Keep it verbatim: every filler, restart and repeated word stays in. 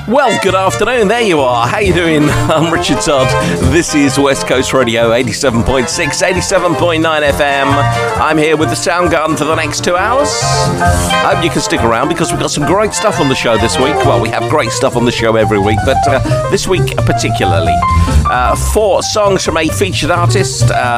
Well, good afternoon. There you are. How you doing? I'm Richard Todd. This is West Coast Radio, eighty-seven point six, eighty-seven point nine F M. I'm here with the Soundgarden for the next two hours. I hope you can stick around because we've got some great stuff on the show this week. Well, we have great stuff on the show every week, but uh, this week particularly. Uh, four songs from a featured artist. Uh,